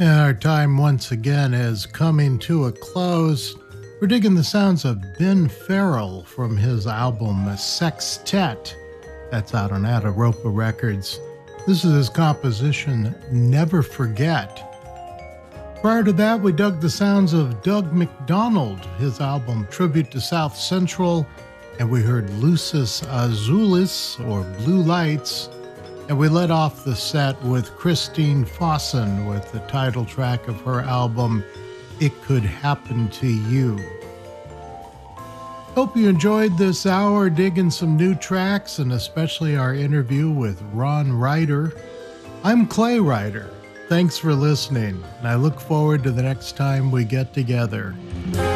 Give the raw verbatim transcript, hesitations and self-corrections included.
And our time once again is coming to a close. We're digging the sounds of Ben Farrell from his album Sextet. That's out on Ataropa Records. This is his composition, Never Forget. Prior to that, we dug the sounds of Doug McDonald, his album Tribute to South Central, and we heard Lucis Azulis, or Blue Lights, and we led off the set with Christine Fossen with the title track of her album, It Could Happen to You. Hope you enjoyed this hour digging some new tracks, and especially our interview with Ron Ryder. I'm Clay Ryder. Thanks for listening, and I look forward to the next time we get together.